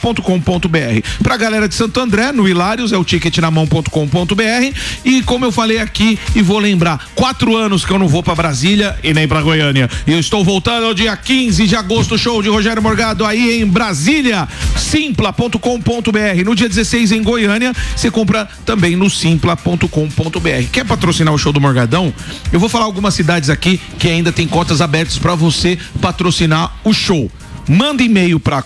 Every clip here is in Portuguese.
Pra galera de Santo André, no Hilários, é o ticketnamão.com.br. E como eu falei aqui, e vou lembrar, 4 anos que eu não vou pra Brasília e nem pra Goiânia. E eu estou voltando ao dia 15 de agosto, show de Rogério Morgado aí em Brasília, simpla.com.br. No dia 16 em Goiânia, você compra também no simpla.com.br. Quer patrocinar o show do Morgadão? Eu vou falar algumas cidades aqui que ainda tem cotas abertas pra você patrocinar o show. Manda e-mail para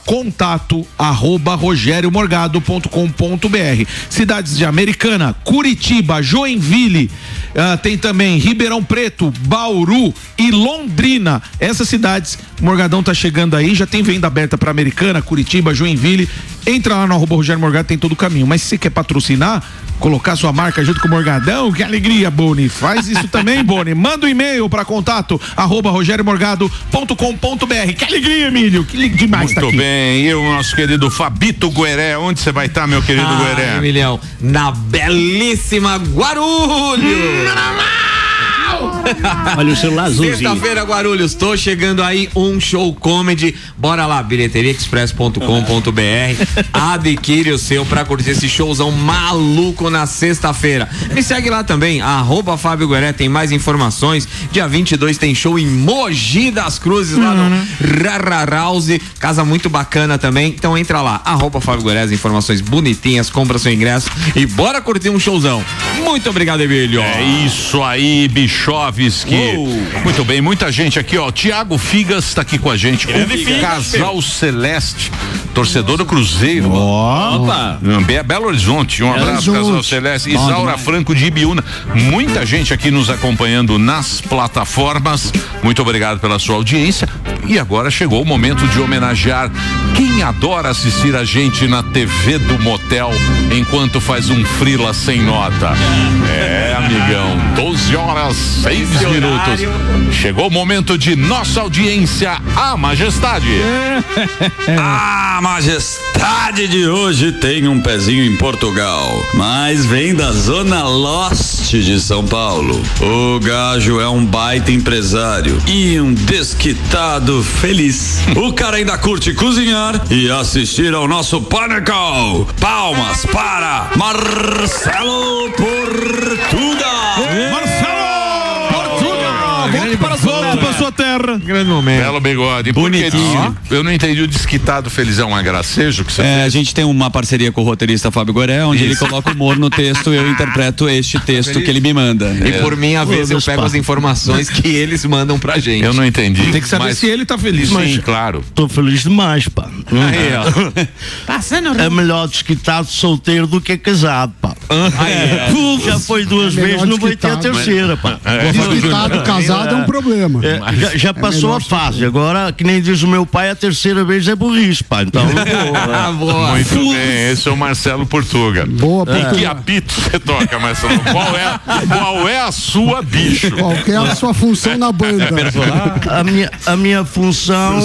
contato@rogeriomorgado.com.br. Cidades de Americana, Curitiba, Joinville, tem também Ribeirão Preto, Bauru e Londrina. Essas cidades, Morgadão tá chegando aí, já tem venda aberta para Americana, Curitiba, Joinville. Entra lá no @Rogério Morgado, tem todo o caminho. Mas se você quer patrocinar, colocar sua marca junto com o Morgadão, que alegria, Boni. Faz isso também, Boni. Manda um e-mail para contato@rogeriomorgado.com.br. Que alegria, Emílio. Que demais tá aqui. Muito bem. E o nosso querido Fabito Gueré. Onde você vai estar, meu querido Gueré? Emilião, na belíssima Guarulhos. Olha o celular azulzinho. Sexta-feira, Guarulhos, tô chegando aí, um show comedy. Bora lá, bilheteriaexpress.com.br. Adquire o seu pra curtir esse showzão maluco na sexta-feira. Me segue lá também, @Fábio Gueré, tem mais informações. Dia 22 tem show em Mogi das Cruzes, lá no Rararause, casa muito bacana também. Então entra lá, @Fábio Gueré, as informações bonitinhas, compra seu ingresso e bora curtir um showzão. Muito obrigado, Emílio. É isso aí, Bichovski. Muito bem, muita gente aqui, ó. Tiago Figas tá aqui com a gente. Casal Celeste, torcedor do Cruzeiro. Opa! Belo Horizonte. Um abraço, Casal Celeste. Isaura Franco de Ibiúna. Muita gente aqui nos acompanhando nas plataformas. Muito obrigado pela sua audiência. E agora chegou o momento de homenagear quem adora assistir a gente na TV do motel enquanto faz um frila sem nota. Amigão, 12h06. Chegou o momento de nossa audiência, a Majestade. A Majestade de hoje tem um pezinho em Portugal, mas vem da zona leste de São Paulo. O gajo é um baita empresário e um desquitado feliz. O cara ainda curte cozinhar e assistir ao nosso Panecol. Palmas para Marcelo Portuga. Volta pra sua terra. Grande momento. Belo bigode. Bonitinho. Eu não entendi o desquitado felizão, um agracejo que você fez. A gente tem uma parceria com o roteirista Fábio Gueré, onde ele coloca humor no texto e eu interpreto este texto que ele me manda. E por minha vez eu pego as informações que eles mandam pra gente. Eu não entendi. Tem que saber se ele tá feliz. Sim, claro. Tô feliz demais, pá. Aí, ó. É melhor desquitado solteiro do que casado, pá. Já foi 2 vezes, não vai ter a terceira, pá. Desquitado casado é um problema. Já passou a fase. Agora, que nem diz o meu pai, a terceira vez é burrice, pá. Então, boa. Muito bem, esse é o Marcelo Portuga. Boa, E que apito você toca, Marcelo? Qual é a sua, bicho? Qual que é a sua função na banda? a minha função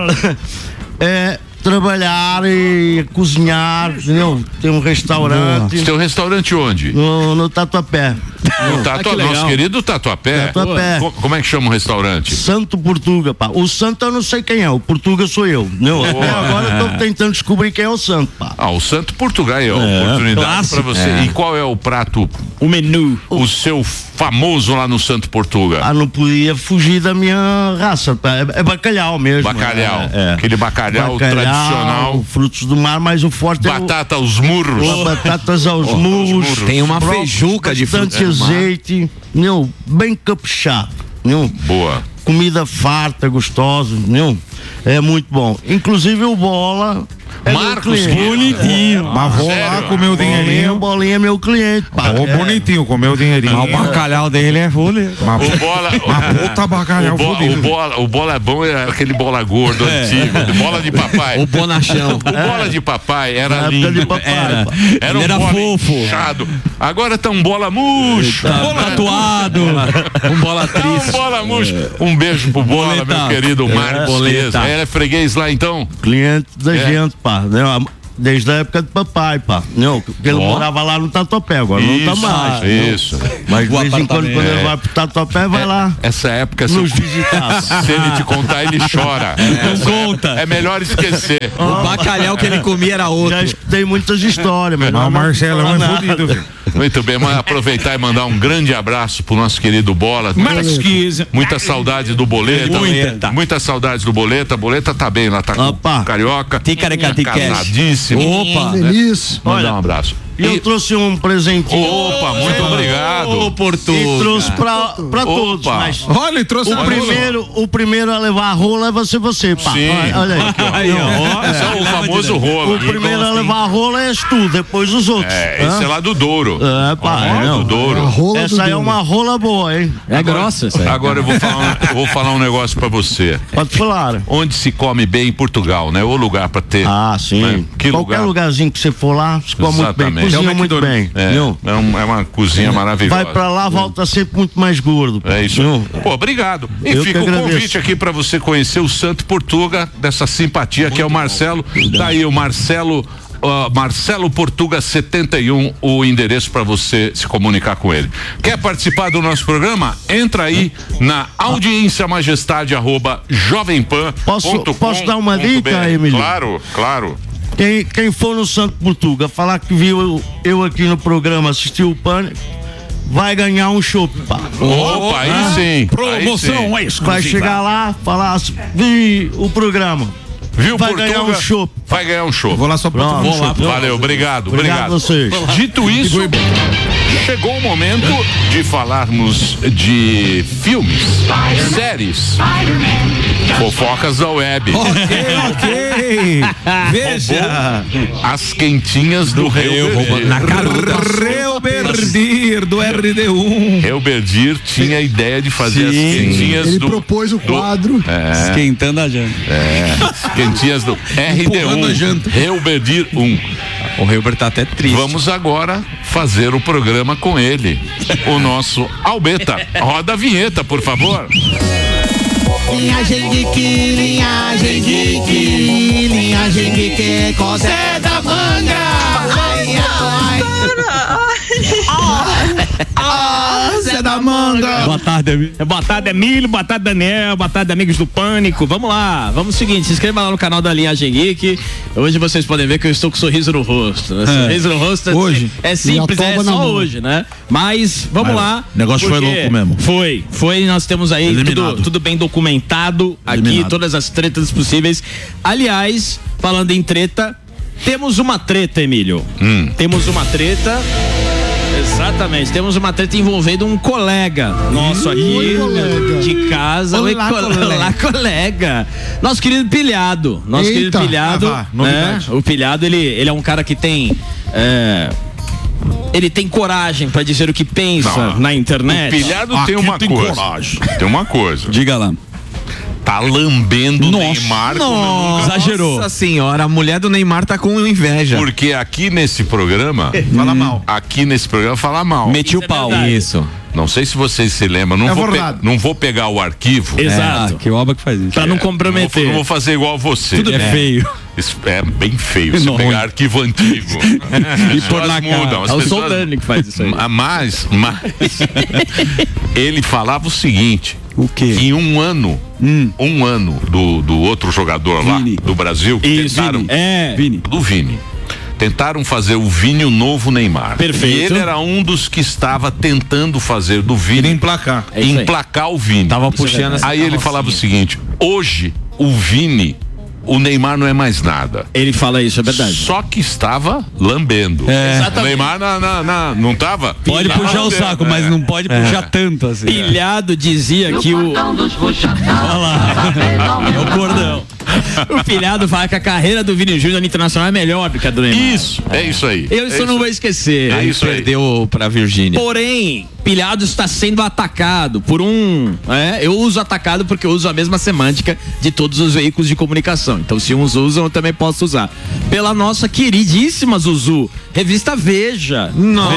é trabalhar e cozinhar, entendeu? Tem um restaurante. Seu restaurante onde? No Tatuapé. Nosso querido Tatuapé. Tatuapé. Como é que chama o restaurante? Santo Portuga, pá. O Santo eu não sei quem é, o Portuga sou eu. Não, até agora eu tô tentando descobrir quem é o Santo, pá. O Santo Portugal é a oportunidade pra você. E qual é o prato? O menu. O seu famoso lá no Santo Portuga? Não podia fugir da minha raça, pá. É bacalhau mesmo. Bacalhau. Aquele bacalhau tradicional. Frutos do mar, mas o forte batata aos murros. Batatas aos murros. Tem uma feijuca de frutos do mar. Azeite, bem caprichado, Boa. Comida farta, gostosa, é muito bom. Inclusive o Bola Marcos, bonitinho. Mas vou lá comer o dinheirinho. Bolinha é meu cliente, pá. Bonitinho, comer o dinheirinho. O bacalhau dele é fudido. O Bola. Puta bacalhau fudido. O Bola é bom, é aquele bola gordo antigo. Bola de papai. O bonachão. O bola de papai era lindo. Era um bola fofo. inchado. Agora tá um bola murcho. Tatuado. Um bola triste. Um bola murcho. Um beijo pro Bola, meu querido Marcos. Ele é freguês lá então? Cliente da gente, pá. Desde a época do papai, pá. Não, porque ele morava lá no Tatuapé, agora não tá mais. Isso. Mas de vez em quando ele vai pro Tatuapé, vai lá. Essa época, nos visitar. Se ele te contar, ele chora. Não conta. É melhor esquecer. O bacalhau que ele comia era outro. Já escutei muitas histórias, mas Não, Marcelo é um fodido, velho. Muito bem, mas aproveitar e mandar um grande abraço pro nosso querido Bola. Muita saudade do Boleta. Muita saudade do Boleta. Boleta tá bem lá, tá com carioca. Casadíssimo. Opa! Feliz. Mandar um abraço. E eu trouxe um presentinho. Opa, muito obrigado. Ô, Portuga. E trouxe pra todos, mas Olha, ele trouxe o primeiro a levar a rola vai ser você, pá. Sim. Olha aí. Esse é o famoso rola. O primeiro a levar a rola és tu, depois os outros. Esse é lá do Douro. É, pá. Do Douro. Essa aí é uma rola boa, hein? É grossa essa aí. Agora eu vou falar um negócio pra você. Pode falar. Onde se come bem em Portugal, né? O lugar pra ter. Ah, sim. Né? Que Qualquer lugar? lugarzinho que você for lá, se come muito bem. Cozinha muito bem. É uma cozinha maravilhosa. Vai pra lá, volta sempre muito mais gordo. É isso. Pô, obrigado. E fica o convite aqui pra você conhecer o Santo Portuga, dessa simpatia que é o Marcelo. Tá aí o Marcelo. Marcelo Portuga 71, o endereço para você se comunicar com ele. Quer participar do nosso programa? Entra aí na audiênciamajestade@jovempan.com. Posso dar uma dica, Emílio? Claro. Quem for no Santo Portuga falar que viu eu aqui no programa, assistiu o Pânico, vai ganhar um chopp, pá. Opa, aí sim. Promoção exclusiva. Vai chegar lá, falar, vi o programa. Viu, vai Portuga? ganhar um chopp. Vai ganhar um chopp. Vou lá só pra tomar um chopp. Valeu, obrigado. Obrigado a vocês. Dito isso, chegou o momento de falarmos de filmes, séries, fofocas da web. Ok. Veja. As quentinhas do Helberdir. Na caruda. Helberdir, do RD1. Helberdir tinha a ideia de fazer as quentinhas Ele do... propôs o quadro. Esquentando a janta. Quentinhas do Empurrando a RD1. janta. Helberdir 1. O Helber tá até triste. Vamos agora fazer o programa com ele, o nosso Albeta. Roda a vinheta, por favor. Linhagem geek, Zé da Manga. Zé da Manga. Boa tarde, Emílio. Boa tarde, Emílio. Boa tarde, Daniel. Boa tarde, amigos do Pânico. Vamos lá. Vamos o seguinte, se inscreva lá no canal da Linhagem Geek. Hoje vocês podem ver que eu estou com sorriso no rosto. Sorriso no rosto hoje. É simples, é só hoje, né? Mas, vamos lá. O negócio foi louco mesmo. Foi. Nós temos aí tudo bem documentado aqui, todas as tretas possíveis. Aliás, falando em treta, temos uma treta, Emílio. Temos uma treta. Exatamente, temos uma treta envolvendo um colega nosso aqui de casa. Olá, colega. Nosso querido Pilhado. O Pilhado, ele é um cara que tem. Ele tem coragem pra dizer o que pensa na internet. O Pilhado tem uma coisa. Tem uma coisa. Diga lá. Tá lambendo o Neymar. Exagerou. Nossa senhora, a mulher do Neymar tá com inveja. Porque aqui nesse programa fala mal. Meti o pau. Isso. Não sei se vocês se lembram, não vou pegar o arquivo. Exato. Que obra que faz isso. Pra não comprometer. Não vou fazer igual você. Tudo é feio. Isso é bem feio se pegar arquivo antigo. E pôr na cara. É o Soldani que faz isso aí. Mas ele falava o seguinte. O quê? Em um ano do outro jogador lá do Brasil, que tentaram. Vini. Do Vini. Tentaram fazer o Vini o novo Neymar. Perfeito. E ele era um dos que estava tentando fazer do Vini. Emplacar. Emplacar o Vini. Tava puxando essa Aí ele falava o seguinte: hoje, o Vini, o Neymar não é mais nada. Ele fala isso, é verdade. Só que estava lambendo. O Neymar não tava? Pode puxar o saco, mas não pode puxar tanto assim. Pilhado dizia que o. Olha lá. É o cordão. O Pilhado fala que a carreira do Vini Júnior no Internacional é melhor do que a do Neymar. Isso, é isso aí. Eu não vou esquecer. É isso aí. Perdeu pra Virgínia. Porém, Pilhado está sendo atacado por um. Eu uso atacado porque eu uso a mesma semântica de todos os veículos de comunicação. Então, se uns usam, eu também posso usar. Pela nossa queridíssima Zuzu, Revista Veja. Nossa,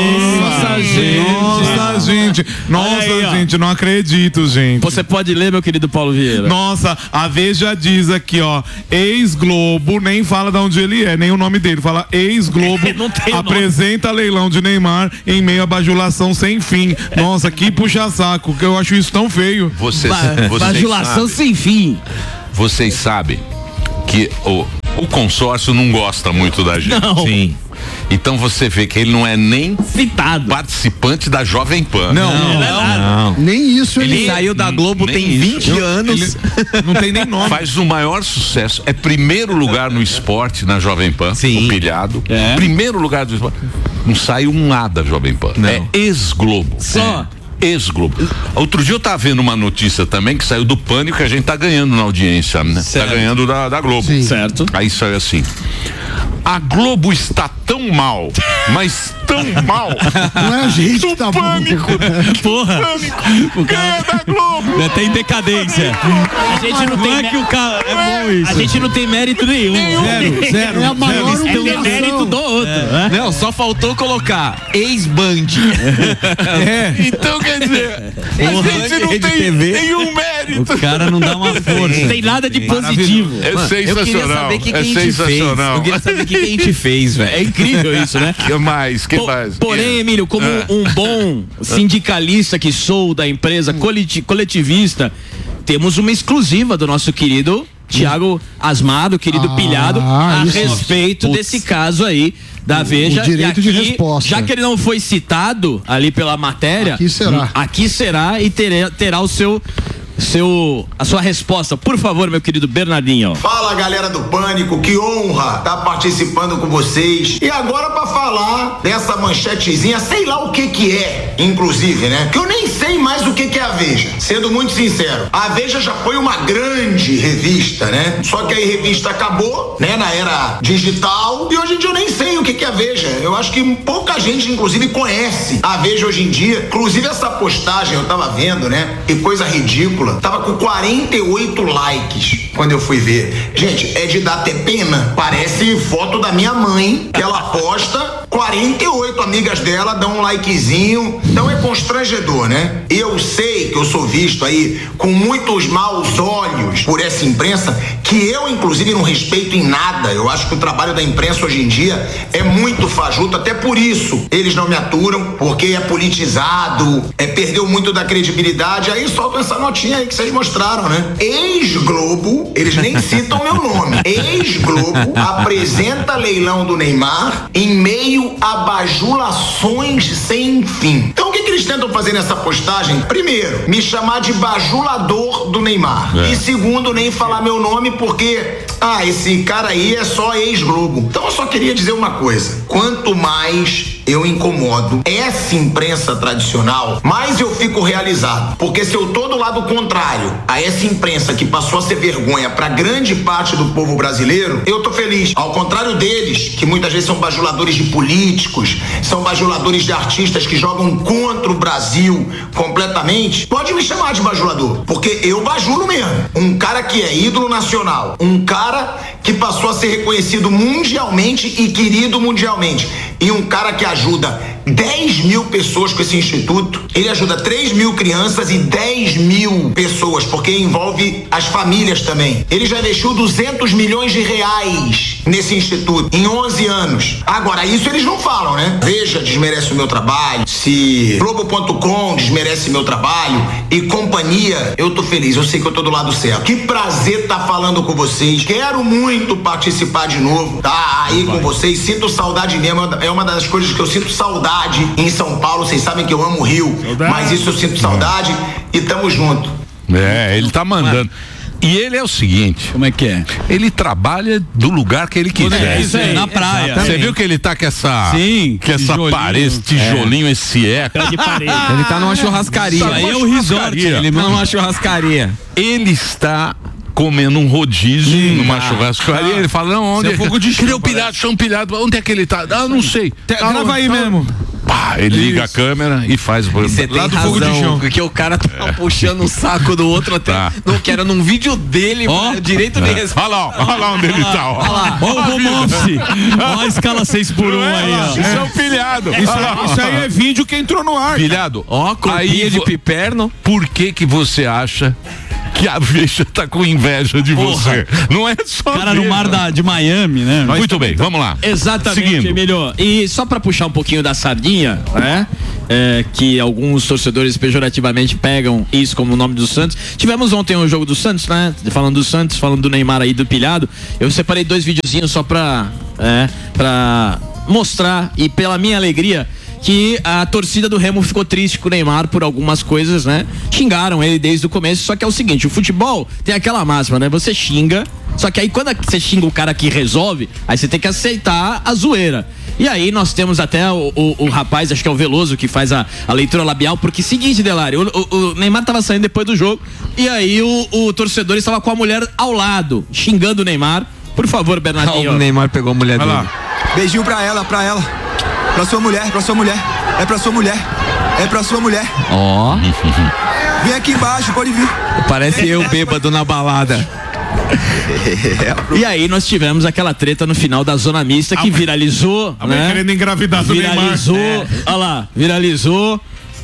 gente. Não acredito, gente. Você pode ler, meu querido Paulo Vieira? Nossa, a Veja diz aqui, ó, ex-Globo, nem fala de onde ele é, nem o nome dele, fala ex-Globo apresenta leilão de Neymar em meio à bajulação sem fim. Nossa, que puxa-saco, que eu acho isso tão feio. Bajulação sem fim. Vocês sabem que o consórcio não gosta muito da gente. Não. Sim. Então você vê que ele não é nem citado participante da Jovem Pan. Não. Nem isso ele saiu da Globo tem 20 anos. Não tem nem nome. Faz o maior sucesso. É primeiro lugar no esporte na Jovem Pan. Sim. O pilhado. Primeiro lugar do esporte. Não saiu um A da Jovem Pan. Não. É ex-Globo. Só. Ex-Globo. Outro dia eu tava vendo uma notícia também que saiu do Pânico, que a gente tá ganhando na audiência, né? Tá ganhando da Globo. Sim. Certo. Aí saiu assim: a Globo está tão mal, mas tão mal. Não é a gente que tá Pânico. Porra. O cara é da Globo. Já tem decadência. A gente não tem que o cara é bom isso. A gente não tem mérito nenhum. Zero. É a maior Tem humilhação. mérito do outro. Não, só faltou colocar ex-Band. Então quer dizer, a gente não tem nenhum mérito. O cara não dá uma força. Não tem nada de positivo. É Eu queria sensacional. saber o que a É gente fez. sensacional. Eu queria saber o que a gente fez, velho. É incrível isso, né? Que mais? Porém, Emílio, como um bom sindicalista que sou da empresa coletivista, temos uma exclusiva do nosso querido Thiago Asmado, querido Pilhado, a respeito desse caso aí da Veja. O direito de resposta. Já que ele não foi citado ali pela matéria, aqui será e terá a sua resposta. Por favor, meu querido Bernardinho. Fala, galera do Pânico, que honra estar participando com vocês. E agora pra falar dessa manchetezinha, sei lá o que é, inclusive, né? Que eu nem sei mais o que é a Veja. Sendo muito sincero, a Veja já foi uma grande revista, né? Só que a revista acabou, né? Na era digital, e hoje em dia eu nem sei o que é a Veja. Eu acho que pouca gente, inclusive, conhece a Veja hoje em dia. Inclusive essa postagem eu tava vendo, né? Que coisa ridícula. Tava com 48 likes quando eu fui ver. Gente, é de dar até pena. Parece foto da minha mãe, que ela posta, 48 amigas dela dão um likezinho. Então é constrangedor, né? Eu sei que eu sou visto aí com muitos maus olhos por essa imprensa, que eu, inclusive, não respeito em nada. Eu acho que o trabalho da imprensa hoje em dia é muito fajuto, até por isso eles não me aturam, porque é politizado, perdeu muito da credibilidade. Aí soltam essa notinha aí que vocês mostraram, né? Ex-Globo, eles nem citam meu nome. Ex-Globo apresenta leilão do Neymar em meio a bajulações sem fim. Então o que eles tentam fazer nessa postagem? Primeiro, me chamar de bajulador do Neymar. E segundo, nem falar meu nome porque esse cara aí é só ex-Globo. Então eu só queria dizer uma coisa: quanto mais eu incomodo essa imprensa tradicional, mais eu fico realizado. Porque se eu tô do lado contrário a essa imprensa que passou a ser vergonha pra grande parte do povo brasileiro, eu tô feliz. Ao contrário deles, que muitas vezes são bajuladores de políticos, são bajuladores de artistas que jogam contra o Brasil completamente, pode me chamar de bajulador, porque eu bajulo mesmo. Um cara que é ídolo nacional, um cara que passou a ser reconhecido mundialmente e querido mundialmente, e um cara que ajuda 10 mil pessoas com esse instituto. Ele ajuda 3 mil crianças e 10 mil pessoas, porque envolve as famílias também. Ele já investiu 200 milhões de reais nesse instituto em 11 anos. Agora, isso eles não falam, né? Veja desmerece o meu trabalho, se Globo.com desmerece meu trabalho e companhia, eu tô feliz, eu sei que eu tô do lado certo. Que prazer estar falando com vocês. Quero muito participar de novo, tá? Aí com vocês, sinto saudade mesmo, é uma das coisas que eu sinto saudade em São Paulo. Vocês sabem que eu amo o Rio, mas isso eu sinto saudade e tamo junto. Ele tá mandando. E ele é o seguinte. Como é que é? Ele trabalha do lugar que ele quiser. Isso aí, na praia. Você viu que ele tá com essa. Sim, com essa parede, esse tijolinho, esse eco. De parede. Ele tá numa churrascaria. Tá Aí é numa o resort. Ele tá numa churrascaria. Ele está comendo um rodízio numa churrascaria. Ele fala, não, onde é? Cadê o pilhado, chão pilhado? Onde é que ele tá? Não sei. Grava aí mesmo. Ele liga a câmera e faz o programa. Você tem razão, porque o cara tá puxando o saco do outro até. Não quero num vídeo dele, direito de resposta. Olha lá onde ele tá, ó. Olha o home office. Olha a escala 6x1 aí, ó. Isso é um pilhado. Isso aí é vídeo que entrou no ar. Pilhado. Copinha de piperno. Por que você acha que a Veja tá com inveja de você? Não é só cara no mar de Miami, né? Muito bem, vamos lá. Exatamente, seguindo. Emílio. E só pra puxar um pouquinho da sardinha, né? Que alguns torcedores pejorativamente pegam isso como o nome do Santos. Tivemos ontem um jogo do Santos, né? Falando do Santos, falando do Neymar aí, do pilhado. Eu separei 2 videozinhos só pra mostrar, e pela minha alegria, que a torcida do Remo ficou triste com o Neymar por algumas coisas, né? Xingaram ele desde o começo, só que é o seguinte, o futebol tem aquela máxima, né? Você xinga, só que aí quando você xinga o cara que resolve, aí você tem que aceitar a zoeira. E aí nós temos até o rapaz, acho que é o Veloso, que faz a leitura labial, porque seguinte, Delari, o Neymar tava saindo depois do jogo, e aí o torcedor estava com a mulher ao lado, xingando o Neymar. Por favor, Bernardinho. O Neymar pegou a mulher dele. Beijinho pra ela. Pra sua mulher. É pra sua mulher. É pra sua mulher. Vem aqui embaixo, pode vir. Parece eu bêbado na balada. E aí nós tivemos aquela treta no final da Zona Mista que viralizou, né? Querendo engravidar do Neymar. Viralizou, olha lá, viralizou.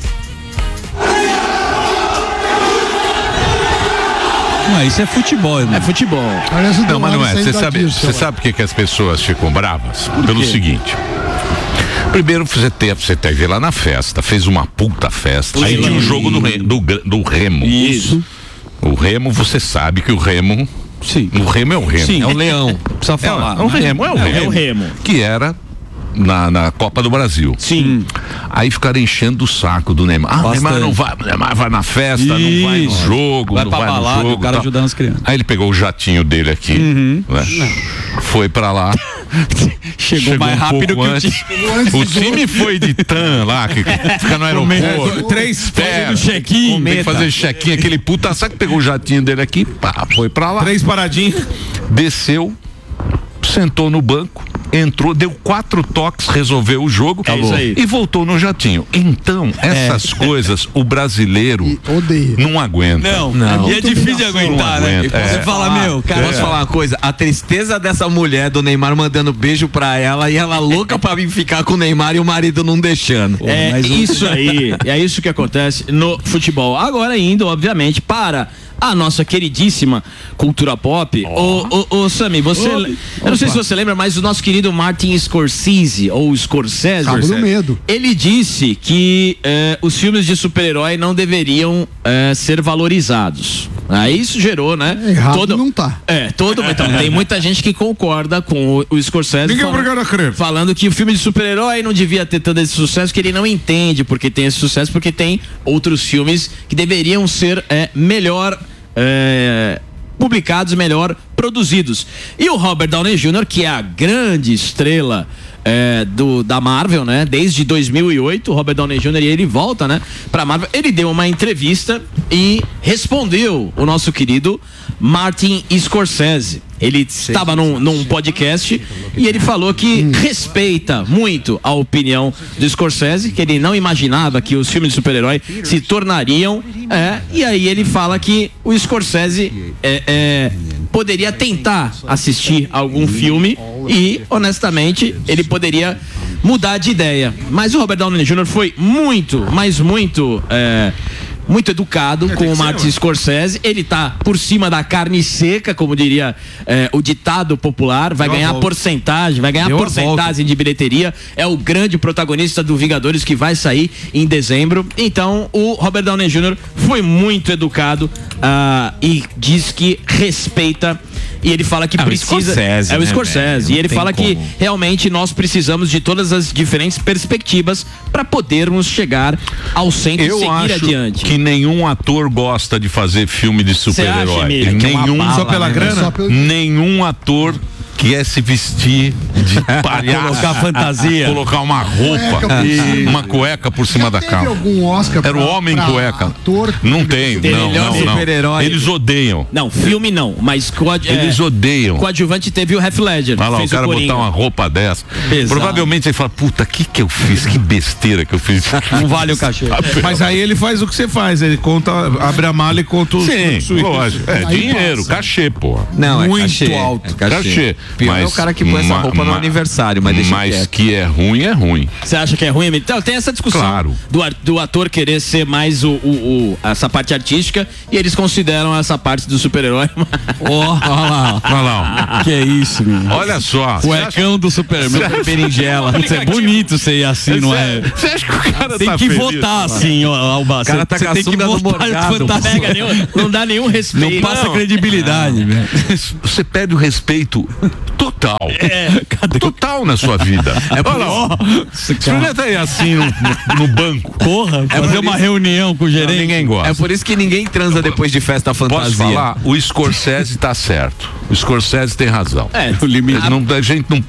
Isso é futebol, irmão. É futebol. Não, mas não é. Você sabe por que as pessoas ficam bravas? Pelo seguinte. Primeiro, você teve lá na festa, fez uma puta festa. Aí tinha um jogo do Remo. Isso. O Remo, você sabe que o Remo. Sim. O Remo é o Remo. Sim, é o Leão. Precisa falar. O Remo é o Remo. Que era na Copa do Brasil. Sim. Aí ficaram enchendo o saco do Neymar. Neymar não vai, Neymar vai na festa, não vai no jogo, vai não pra vai balada, no jogo. O cara ajudando as crianças. Aí ele pegou o jatinho dele aqui, né? Foi pra lá. Chegou mais rápido que o time. O time foi de TAM lá, que fica no aeroporto. 3 fazendo check-in. Tem que fazer check-in, aquele puta saco, pegou o jatinho dele aqui, pá, foi pra lá. 3 paradinhas. Desceu, sentou no banco, entrou, deu 4 toques, resolveu o jogo e voltou no jatinho. Então, essas coisas o brasileiro não aguenta. Não. E é difícil de aguentar, né? Você fala, cara. Posso falar uma coisa? A tristeza dessa mulher do Neymar mandando beijo pra ela e ela louca pra vir ficar com o Neymar e o marido não deixando. Isso aí, é isso que acontece no futebol. Agora indo, obviamente, para a nossa queridíssima cultura pop. Ô Sammy, você. Eu não sei se você lembra, mas o nosso querido Martin Scorsese, ou Scorsese, ele disse que os filmes de super-herói não deveriam ser valorizados. Aí isso gerou, né? Errado não tá. Então, tem muita gente que concorda com o Scorsese. Ninguém é obrigado a crer. Falando que o filme de super-herói não devia ter tanto esse sucesso, que ele não entende porque tem esse sucesso, porque tem outros filmes que deveriam ser melhor publicados, melhor produzidos. E o Robert Downey Jr., que é a grande estrela da Marvel, né? Desde 2008, o Robert Downey Jr. ele volta, né? Pra Marvel. Ele deu uma entrevista e respondeu o nosso querido Martin Scorsese. Ele estava num podcast e ele falou que respeita muito a opinião do Scorsese, que ele não imaginava que os filmes de super-herói se tornariam. E aí ele fala que o Scorsese poderia tentar assistir algum filme e, honestamente, ele poderia mudar de ideia. Mas o Robert Downey Jr. foi muito educado com o Martin Scorsese. Ele tá por cima da carne seca, como diria o ditado popular. Vai ganhar porcentagem de bilheteria. É o grande protagonista do Vingadores, que vai sair em dezembro. Então o Robert Downey Jr. foi muito educado e diz que respeita. E ele fala que precisa. O Scorsese. E ele fala que realmente nós precisamos de todas as diferentes perspectivas para podermos chegar ao centro e seguir adiante. Que nenhum ator gosta de fazer filme de super-herói. Nenhum, só pela grana? Nenhum ator que se vestir de palhaço. Colocar fantasia. Colocar uma roupa, uma cueca por cima da calça. Algum Oscar era o homem cueca. Não tem, não. Eles odeiam. Não, filme não, mas eles odeiam. Coadjuvante teve o Heath Ledger. Olha lá, o cara botar uma roupa dessa. Exato. Provavelmente ele fala, puta, que eu fiz? Que besteira que eu fiz. Não vale o cachê. Mas aí ele faz o que você faz, ele conta, abre a mala e conta o Sim, lógico. Dinheiro, cachê, pô. Não, muito cachê, alto. Cachê. Pior é o cara que põe essa roupa no aniversário, mas deixa quieto. Que é ruim, é ruim. Você acha que é ruim? Então tem essa discussão claro. do ator querer ser mais essa parte artística e eles consideram essa parte do super-herói. Olha lá. Que é isso, meu. Olha só. Cuecão do Superman, berinjela. Isso é bonito ser ir assim, não é? Você acha que o cara tem que votar assim, ó, Alba. O cara tá você tem que votar de fantasia. Não dá nenhum respeito. Não passa credibilidade, velho. Você perde o respeito total. Total na sua vida. Olha lá. Experimenta aí assim no banco. Porra, fazer uma reunião com o gerente. Ninguém gosta. É por isso que ninguém transa depois de festa fantasia. Posso falar? O Scorsese tá certo. O Scorsese tem razão. O limite. A gente não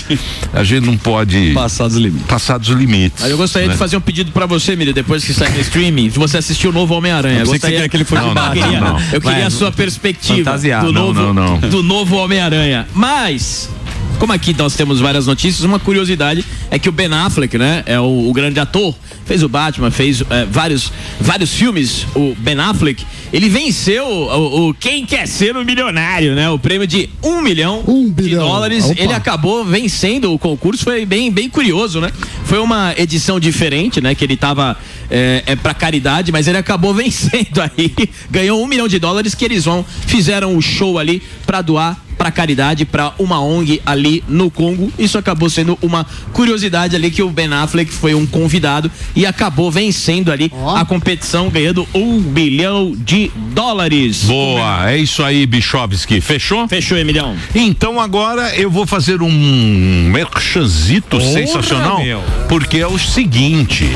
pode passar dos limites. Aí eu gostaria de fazer um pedido pra você, Miriam, depois que sair no streaming, se você assistiu o novo Homem-Aranha. Eu gostaria que ele fosse Eu queria a sua perspectiva do novo Homem-Aranha. Mas como aqui nós temos várias notícias, uma curiosidade é que o Ben Affleck, né, é o grande ator, fez o Batman, fez vários filmes, o Ben Affleck, ele venceu o Quem Quer Ser um Milionário, né, o prêmio de $1 milhão de dólares. Opa. Ele acabou vencendo o concurso, foi bem curioso, né, foi uma edição diferente, né, que ele tava pra caridade, mas ele acabou vencendo aí, ganhou $1 milhão de dólares que eles fizeram o show ali pra doar para caridade, para uma ONG ali no Congo. Isso acabou sendo uma curiosidade ali, que o Ben Affleck foi um convidado e acabou vencendo ali a competição, ganhando $1 bilhão de dólares. Boa, é isso aí, Bichovski. Fechou? Fechou, Emilhão. Então agora eu vou fazer um merchanzito sensacional, porque é o seguinte,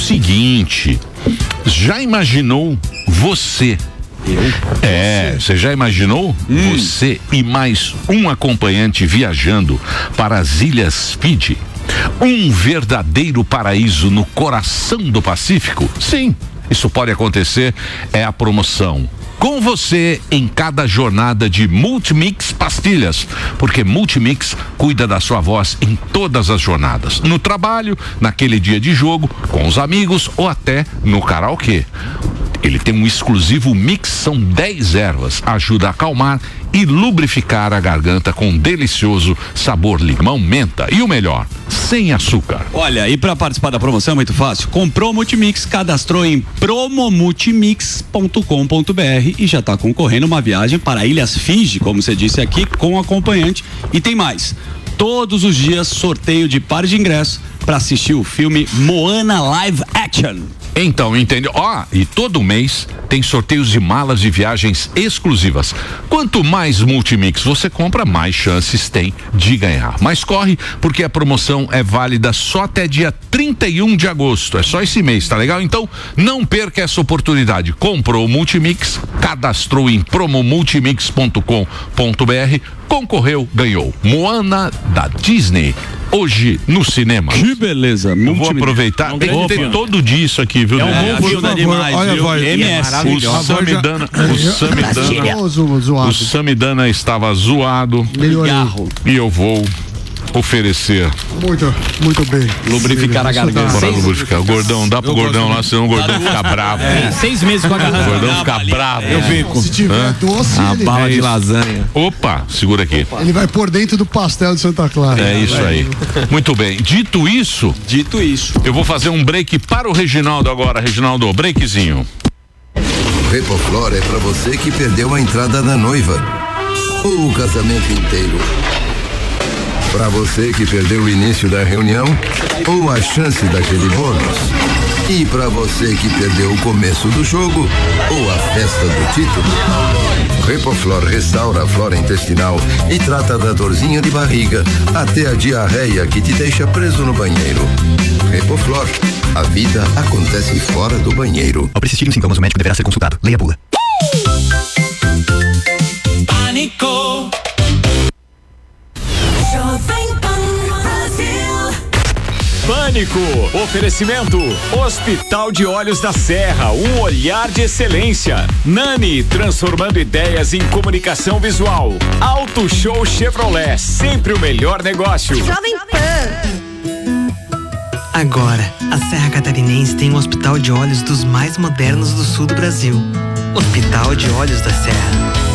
já imaginou você? Você já imaginou? Você e mais um acompanhante viajando para as Ilhas Fiji? Um verdadeiro paraíso no coração do Pacífico? Sim, isso pode acontecer, é a promoção. Com você em cada jornada de Multimix Pastilhas, porque Multimix cuida da sua voz em todas as jornadas, no trabalho, naquele dia de jogo, com os amigos ou até no karaokê. Ele tem um exclusivo mix, são 10 ervas, ajuda a acalmar e lubrificar a garganta com um delicioso sabor limão-menta. E o melhor, sem açúcar. Olha, e para participar da promoção é muito fácil. Comprou o Multimix, cadastrou em promomultimix.com.br e já está concorrendo uma viagem para Ilhas Fiji, como você disse aqui, com acompanhante. E tem mais. Todos os dias, sorteio de pares de ingressos para assistir o filme Moana Live Action. Então, entendeu? E todo mês tem sorteios de malas de viagens exclusivas. Quanto mais Multimix você compra, mais chances tem de ganhar. Mas corre, porque a promoção é válida só até dia 31 de agosto. É só esse mês, tá legal? Então, não perca essa oportunidade. Comprou o Multimix, cadastrou em promomultimix.com.br, concorreu, ganhou. Moana da Disney. Hoje no cinema. Que beleza. Vou aproveitar. Tem que ter todo dia isso aqui, viu? Ajuda demais. Olha a voz. O Samidana estava zoado. E eu vou oferecer. Muito bem. Lubrificar a garganta. Para lubrificar. O gordão, dá pro gordão lá, senão o gordão fica bravo. 6 meses com a garganta. O gordão fica bravo. Eu fico. Se tiver doce, a bala de lasanha. Opa, segura aqui. Ele vai por dentro do pastel de Santa Clara. É isso aí. Muito bem. Dito isso, eu vou fazer um break para o Reginaldo agora. Reginaldo, breakzinho. Repoflor é pra você que perdeu a entrada da noiva ou o casamento inteiro. Pra você que perdeu o início da reunião ou a chance daquele bônus. E pra você que perdeu o começo do jogo ou a festa do título. Repoflor restaura a flora intestinal e trata da dorzinha de barriga até a diarreia que te deixa preso no banheiro. Repoflor, a vida acontece fora do banheiro. Ao persistirem os sintomas, o médico deverá ser consultado. Leia a bula. Pânico. Oferecimento Hospital de Olhos da Serra, um olhar de excelência. Nani, transformando ideias em comunicação visual. Auto Show Chevrolet, sempre o melhor negócio. Jovem Pan. Agora, a Serra Catarinense tem um hospital de olhos dos mais modernos do sul do Brasil. Hospital de Olhos da Serra.